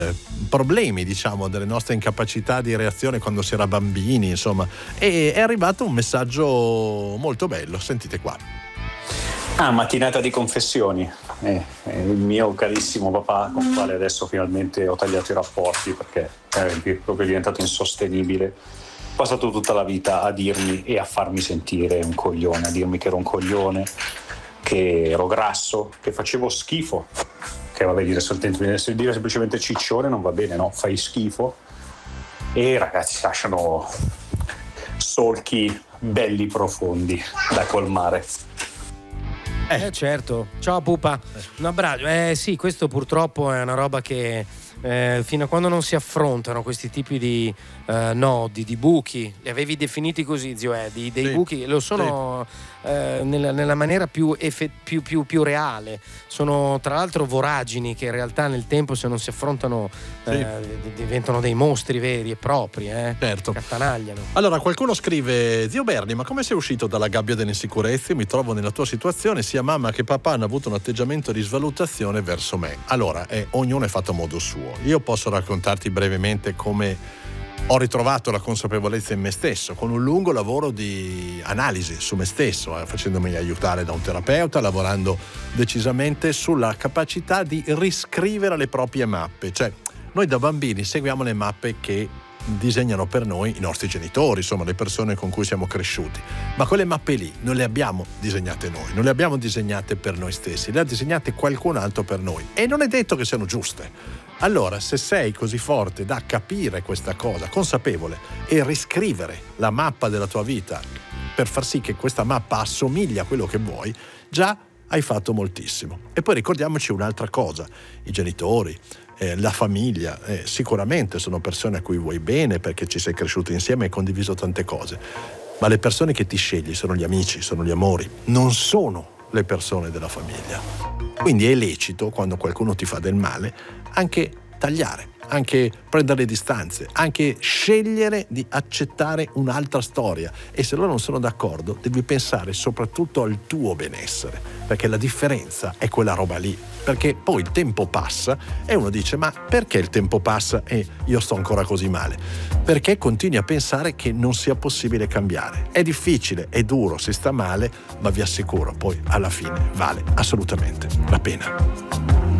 problemi, diciamo, delle nostre incapacità di reazione quando si era bambini, insomma. E è arrivato un messaggio molto bello, sentite qua. Mattinata di confessioni. Il mio carissimo papà, con il quale adesso finalmente ho tagliato i rapporti perché è proprio diventato insostenibile. Ho passato tutta la vita a dirmi e a farmi sentire un coglione, a dirmi che ero un coglione, che ero grasso, che facevo schifo. Che vabbè, dire semplicemente ciccione non va bene, no? Fai schifo. E ragazzi, lasciano solchi belli profondi da colmare. Certo, ciao pupa, un abbraccio. Sì, questo purtroppo è una roba che fino a quando non si affrontano questi tipi di nodi, di buchi, li avevi definiti così, zio Eddie, dei buchi, lo sono nella maniera più reale, sono tra l'altro voragini che in realtà nel tempo, se non si affrontano, diventano dei mostri veri e propri, certo, cattanagliano. Allora qualcuno scrive: zio Berni, ma come sei uscito dalla gabbia delle insicurezze? Mi trovo nella tua situazione, sia mamma che papà hanno avuto un atteggiamento di svalutazione verso me. Allora, ognuno è fatto a modo suo. Io posso raccontarti brevemente come ho ritrovato la consapevolezza in me stesso, con un lungo lavoro di analisi su me stesso, facendomi aiutare da un terapeuta, lavorando decisamente sulla capacità di riscrivere le proprie mappe. Cioè, noi da bambini seguiamo le mappe che disegnano per noi i nostri genitori, insomma le persone con cui siamo cresciuti, ma quelle mappe lì non le abbiamo disegnate noi, non le abbiamo disegnate per noi stessi, le ha disegnate qualcun altro per noi, e non è detto che siano giuste. Allora, se sei così forte da capire questa cosa, consapevole, e riscrivere la mappa della tua vita per far sì che questa mappa assomiglia a quello che vuoi, già hai fatto moltissimo. E poi ricordiamoci un'altra cosa: i genitori, la famiglia, sicuramente sono persone a cui vuoi bene perché ci sei cresciuto insieme e hai condiviso tante cose, ma le persone che ti scegli sono gli amici, sono gli amori, non sono le persone della famiglia. Quindi è lecito, quando qualcuno ti fa del male, anche tagliare, anche prendere le distanze, anche scegliere di accettare un'altra storia, e se loro non sono d'accordo devi pensare soprattutto al tuo benessere, perché la differenza è quella roba lì, perché poi il tempo passa e uno dice: ma perché il tempo passa e io sto ancora così male? Perché continui a pensare che non sia possibile cambiare. È difficile, è duro, si sta male, ma vi assicuro poi alla fine vale assolutamente la pena.